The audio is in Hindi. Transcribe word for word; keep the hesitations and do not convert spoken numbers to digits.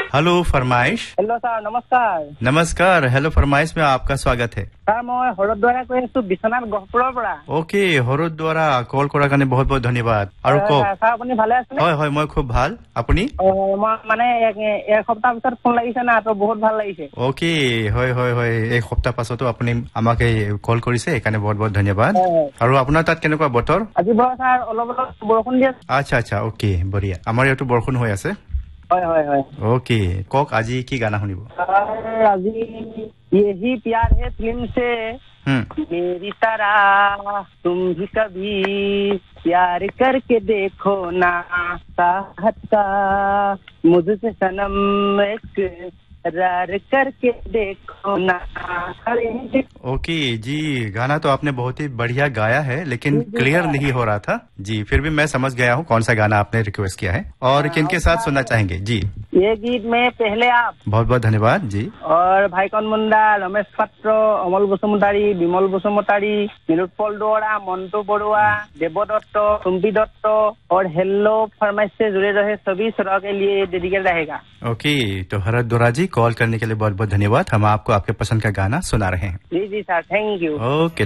हेलो फरमाइश। हेलो सर, नमस्कार। नमस्कार। हेलो फरमाइश में आपका स्वागत है। सर मैं হৰদ্বাৰা কৈ আছো বিশ্বনাথ গহপুৰৰ পৰা। ওকে, হৰদ্বাৰা কল কৰাৰ কাৰণে বহুত বহুত ধন্যবাদ। আৰু কওক। স্যার আপুনি ভালে আছে? হয় হয়, মই খুব ভাল। আপুনি? মই মানে এক সপ্তাহ পিছত ফোন লাগিছে না, তো বহুত ভাল লাগিছে। ওকে, হয় হয় হয়, এক সপ্তাহ পাছতো আপুনি আমাক কল কৰিছে, সেইকাৰণে বহুত বহুত ধন্যবাদ। আৰু আপোনাৰ তাত কেনেকুৱা বতৰ? আজি বাৰু স্যাৰ অলপ অলপ বৰষুণ দি আছে। আচ্ছা আচ্ছা, ওকে, বঢ়িয়া। আমাৰ ইয়াতো বৰষুণ হৈ আছে। হয় হয় হয়। ওকে, কওক আজি কি গানা শুনিব? আজি यही प्यार है फिल्म से मेरी तरह तुम भी कभी प्यार करके देखो ना, साहत का मुझसे सनम एक रार करके देखो ना। ओके जी, गाना तो आपने बहुत ही बढ़िया गाया है, लेकिन क्लियर नहीं हो रहा था जी। फिर भी मैं समझ गया हूँ कौन सा गाना आपने रिक्वेस्ट किया है और किन के साथ सुनना चाहेंगे जी। ये गीत में पहले आप। बहुत बहुत धन्यवाद जी। और भाईकन मुंडा, रमेश पात्र, अमल बसुमतारी, विमल बसुमतारी, निरुत्पल दुआरा, मंटू बड़ुआ, देव दत्त, सुम्पी दत्त और हेलो फरमाइश से जुड़े रहे सभी श्रोताओं के लिए डेडिकेट रहेगा। ओके, तो हरद्वारा जी कॉल करने के लिए बहुत बहुत धन्यवाद। हम आपको आपके पसंद का गाना सुना रहे हैं। जी जी सर, थैंक यू। ओके।